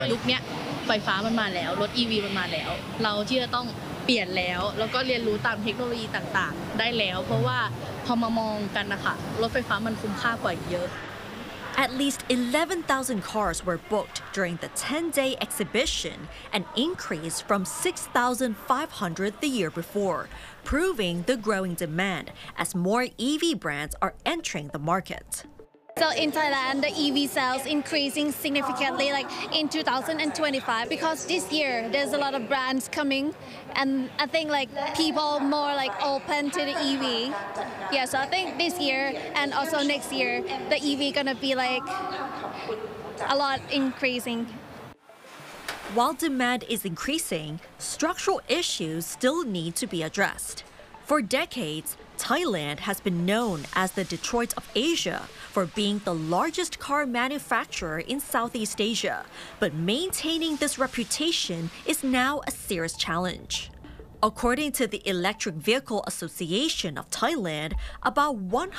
ยุคเนี้ยไฟฟ้ามันมาแล้วรถ EV มันมาแล้วเราที่จะต้องเปลี่ยนแล้วก็เรียนรู้ตามเทคโนโลยีต่างๆได้แล้วเพราะว่าพอมามองกันนะคะรถไฟฟ้ามันคุ้มค่ากว่าเยอะ At least 11,000 cars were booked during the 10-day exhibition, an increase from 6,500 the year before, proving the growing demand as more EV brands are entering the market. So in Thailand, the EV sales increasing significantly like in 2025 because this year there's a lot of brands coming and I think like people more like open to the EV. Yeah, so I think this year and also next year, the EV gonna be like a lot increasing. While demand is increasing, structural issues still need to be addressed. For decades, Thailand has been known as the Detroit of Asia for being the largest car manufacturer in Southeast Asia, but maintaining this reputation is now a serious challenge. According to the Electric Vehicle Association of Thailand, about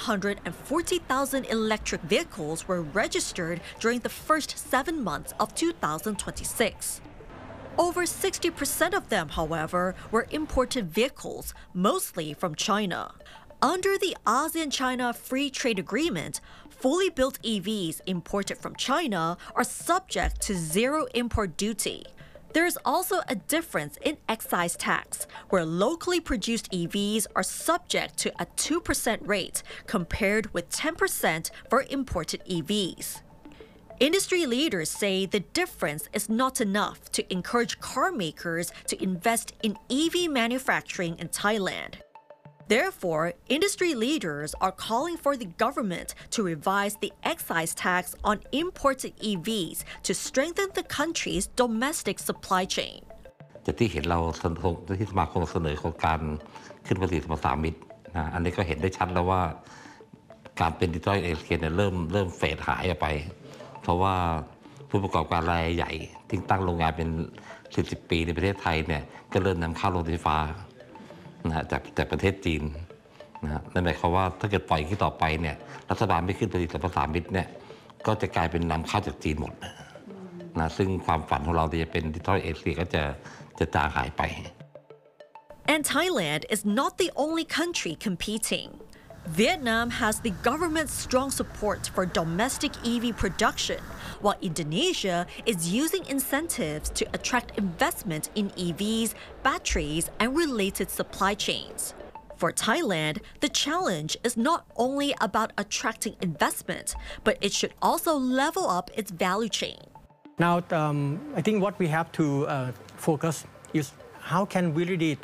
140,000 electric vehicles were registered during the first 7 months of 2026. Over 60% of them, however, were imported vehicles, mostly from China. Under the ASEAN-China Free Trade Agreement, fully built EVs imported from China are subject to zero import duty. There is also a difference in excise tax, where locally produced EVs are subject to a 2% rate compared with 10% for imported EVs. Industry leaders say the difference is not enough to encourage car makers to invest in EV manufacturing in Thailand. Therefore, industry leaders are calling for the government to revise the excise tax on imported EVs to strengthen the country's domestic supply chain. จากที่เห็นเราที่สมาคมเสนอโครงการขึ้นภาษีสรรพสามิตนะอันนี้ก็เห็นได้ชัดแล้วว่าการเป็นดิจิทัลเอเชียเนี่ยเริ่มเฟดหายออกไปเพราะว่าผู้ประกอบการรายใหญ่ที่ตั้งโรงงานเป็น10 ปีในประเทศไทยเนี่ยก็เริ่มนำเข้ารถไฟฟ้านะฮะจากประเทศจีนนะฮะนั่นหมายความว่าถ้าเกิดปล่อยที่ต่อไปเนี่ยรัฐบาลไม่ขึ้นภาษีสรรพสามิตเนี่ยก็จะกลายเป็นนำเข้าจากจีนหมดนะซึ่งความฝันของเราจะเป็นดิจิทัลเอเชียก็จะจางหายไป And Thailand is not the only country competing. Vietnam has the government's strong support for domestic EV production, while Indonesia is using incentives to attract investment in EVs, batteries, and related supply chains. For Thailand, the challenge is not only about attracting investment, but it should also level up its value chain. Now, I think what we have to focus is how can we really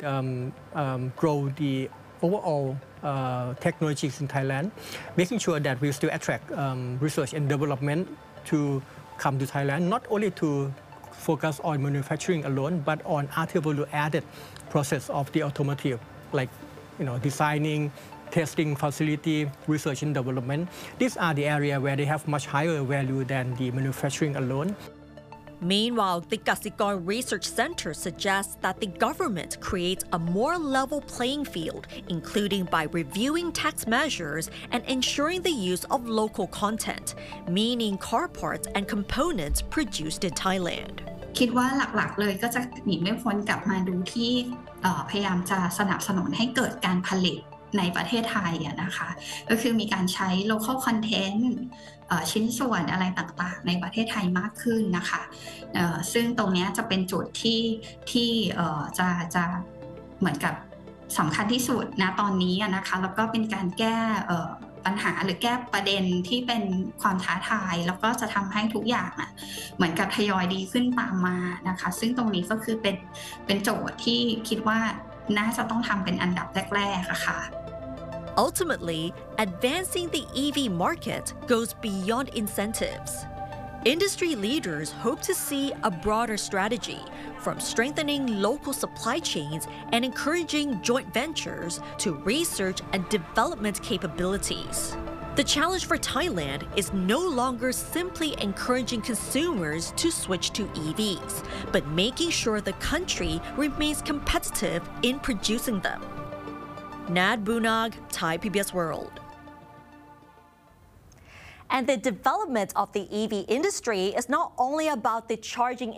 grow the overall technologies in Thailand, making sure that we still attract research and development to come to Thailand, not only to focus on manufacturing alone, but on other value-added process of the automotive, like designing, testing facility, research and development. These are the areas where they have much higher value than the manufacturing alone. Meanwhile, the Kasikorn Research Center suggests that the government creates a more level playing field, including by reviewing tax measures and ensuring the use of local content, meaning car parts and components produced in Thailand. คิดว่าหลักๆเลยก็จะหนีไม่พ้นกลับมาดูที่พยายามจะสนับสนุนให้เกิดการผลิตในประเทศไทยนะคะก็คือมีการใช้ local content ชิ้นส่วนอะไรต่างๆในประเทศไทยมากขึ้นนะคะซึ่งตรงนี้จะเป็นจุดที่จะเหมือนกับสำคัญที่สุดนะตอนนี้นะคะแล้วก็เป็นการแก้ปัญหาหรือแก้ประเด็นที่เป็นความท้าทายแล้วก็จะทำให้ทุกอย่างเหมือนกับทยอยดีขึ้นตามมานะคะซึ่งตรงนี้ก็คือเป็นโจทย์ที่คิดว่าน่าจะต้องทำเป็นอันดับแรกๆค่ะ Ultimately, advancing the EV market goes beyond incentives. Industry leaders hope to see a broader strategy, from strengthening local supply chains and encouraging joint ventures to research and development capabilities. The challenge for Thailand is no longer simply encouraging consumers to switch to EVs, but making sure the country remains competitive in producing them. Nad Bunag, Thai PBS World. And the development of the EV industry is not only about the charging